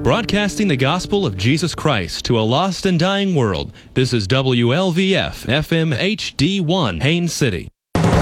Broadcasting the gospel of Jesus Christ to a lost and dying world, this is WLVF FM HD1, Haines City.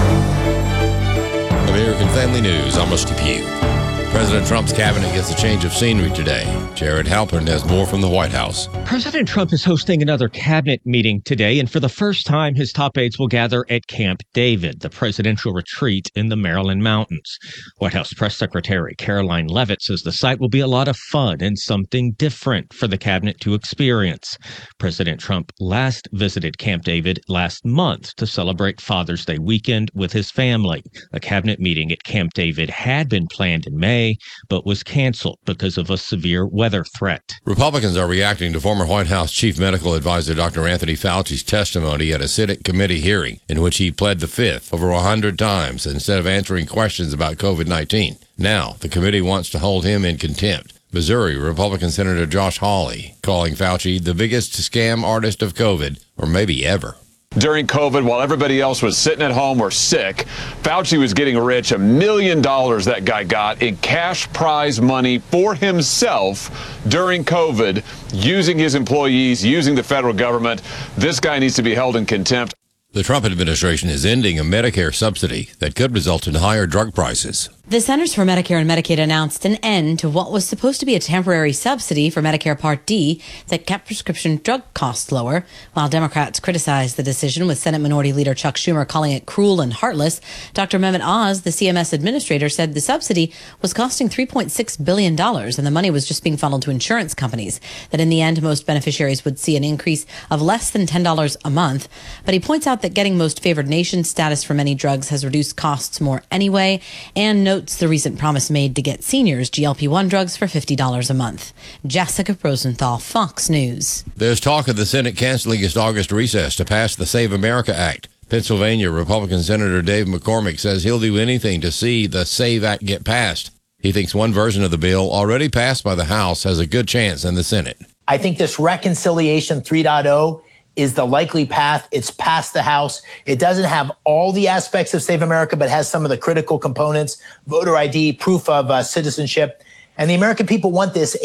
American Family News, I'm Rusty Pugh. President Trump's cabinet gets a change of scenery today. Jared Halpern has more from the White House. President Trump is hosting another cabinet meeting today, and for the first time, his top aides will gather at Camp David, the presidential retreat in the Maryland mountains. White House Press Secretary Caroline Leavitt says the site will be a lot of fun and something different for the cabinet to experience. President Trump last visited Camp David last month to celebrate Father's Day weekend with his family. A cabinet meeting at Camp David had been planned in May, but was canceled because of a severe weather threat. Republicans are reacting to former White House Chief Medical Advisor Dr. Anthony Fauci's testimony at a Senate committee hearing in which he pled the fifth over 100 times instead of answering questions about COVID-19. Now, the committee wants to hold him in contempt. Missouri Republican Senator Josh Hawley calling Fauci the biggest scam artist of COVID, or maybe ever. During COVID, while everybody else was sitting at home or sick, Fauci was getting rich. $1 million that guy got in cash prize money for himself during COVID, using his employees, using the federal government. This guy needs to be held in contempt. The Trump administration is ending a Medicare subsidy that could result in higher drug prices. The Centers for Medicare and Medicaid announced an end to what was supposed to be a temporary subsidy for Medicare Part D that kept prescription drug costs lower. While Democrats criticized the decision, with Senate Minority Leader Chuck Schumer calling it cruel and heartless, Dr. Mehmet Oz, the CMS administrator, said the subsidy was costing $3.6 billion and the money was just being funneled to insurance companies, that in the end, most beneficiaries would see an increase of less than $10 a month. But he points out that getting most favored nation status for many drugs has reduced costs more anyway, and notes the recent promise made to get seniors GLP-1 drugs for $50 a month. Jessica Rosenthal, Fox News. There's talk of the Senate canceling its August recess to pass the Save America Act. Pennsylvania Republican Senator Dave McCormick says he'll do anything to see the SAVE Act get passed. He thinks one version of the bill, already passed by the House, has a good chance in the Senate. I think this Reconciliation 3.0 is the likely path. It's passed the House. It doesn't have all the aspects of Save America, but has some of the critical components: voter ID, proof of citizenship. And the American people want this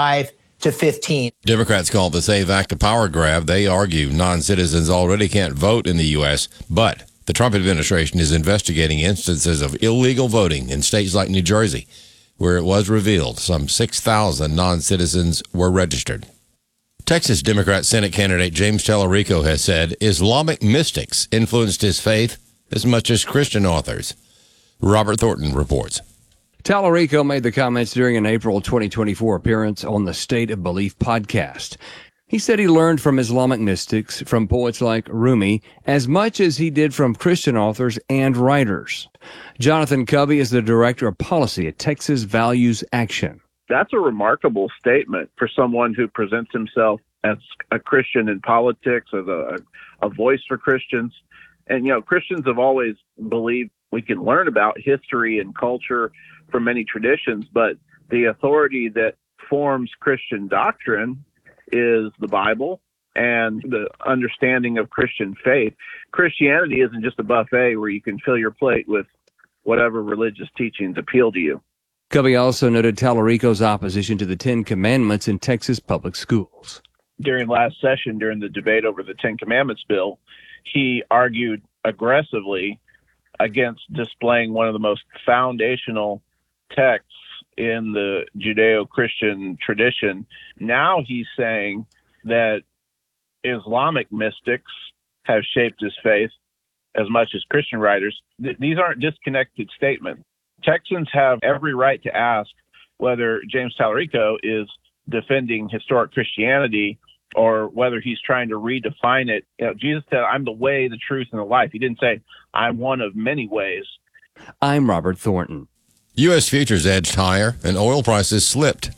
85-15. Democrats call the SAVE Act a power grab. They argue non-citizens already can't vote in the U.S., but the Trump administration is investigating instances of illegal voting in states like New Jersey, where it was revealed some 6,000 non-citizens were registered. Texas Democrat Senate candidate James Tallarico has said Islamic mystics influenced his faith as much as Christian authors. Robert Thornton reports. Tallarico made the comments during an April 2024 appearance on the State of Belief podcast. He said he learned from Islamic mystics, from poets like Rumi, as much as he did from Christian authors and writers. Jonathan Covey is the director of policy at Texas Values Action. That's a remarkable statement for someone who presents himself as a Christian in politics, as a voice for Christians. And, Christians have always believed we can learn about history and culture from many traditions, but the authority that forms Christian doctrine is the Bible and the understanding of Christian faith. Christianity isn't just a buffet where you can fill your plate with whatever religious teachings appeal to you. Covey also noted Tallarico's opposition to the Ten Commandments in Texas public schools. During last session, during the debate over the Ten Commandments bill, he argued aggressively against displaying one of the most foundational texts in the Judeo-Christian tradition. Now he's saying that Islamic mystics have shaped his faith as much as Christian writers. These aren't disconnected statements. Texans have every right to ask whether James Tallarico is defending historic Christianity or whether he's trying to redefine it. Jesus said, "I'm the way, the truth, and the life." He didn't say, "I'm one of many ways." I'm Robert Thornton. U.S. futures edged higher and oil prices slipped